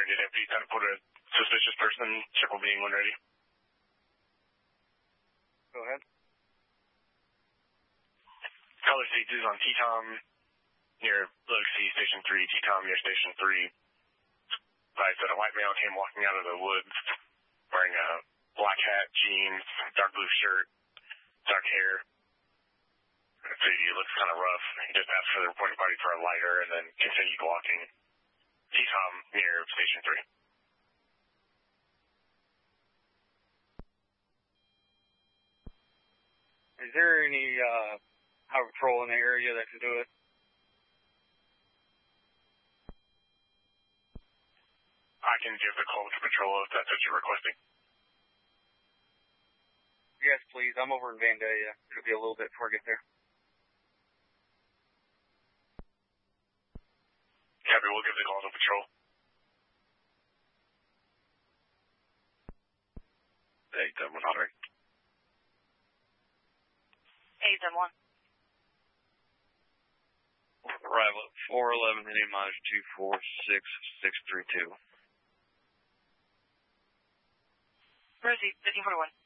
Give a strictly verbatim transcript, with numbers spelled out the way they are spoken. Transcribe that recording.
unit empty. Time to put a suspicious person, triple being when ready. Go ahead. Color seats is on T-Tom near Low C, Station three, T-Tom near Station three. I said a white male came walking out of the woods wearing a black hat, jeans, dark blue shirt, dark hair. So he looks kind of rough. He just asked for the reporting party for a lighter and then continued walking. T-Tom near Station three. Is there any uh, highway patrol in the area that can do it? I can give the call to patrol if that's what you're requesting. Yes, please. I'm over in Vandalia. It'll be a little bit before I get there. Copy, we'll give the call to patrol. Hey, ten one, sorry. Hey, ten one. Arrival at four eleven, heading mileage two four six six three two. Rosie, fifteen forty-one.